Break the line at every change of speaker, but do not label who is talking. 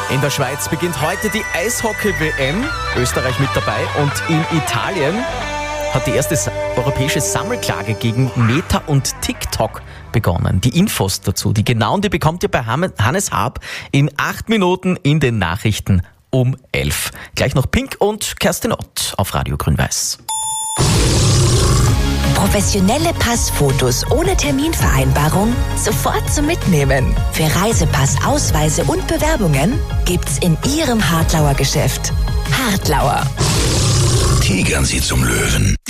In der Schweiz beginnt heute die Eishockey-WM. Österreich mit dabei. Und in Italien hat die erste europäische Sammelklage gegen Meta und TikTok begonnen. Die Infos dazu, die genauen, die bekommt ihr bei Hannes Haab in 8 Minuten in den Nachrichten um 11. Gleich noch Pink und Kerstin Ott auf Radio Grün-Weiß.
Professionelle Passfotos ohne Terminvereinbarung sofort zum Mitnehmen. Für Reisepass, Ausweise und Bewerbungen gibt's in Ihrem Hartlauer Geschäft. Hartlauer.
Tigern Sie zum Löwen.